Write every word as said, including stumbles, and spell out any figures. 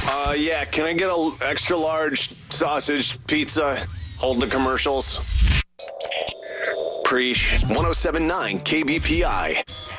Uh, yeah, can I get a extra large sausage pizza? Hold the commercials. Preach. one oh seven point nine K B P I.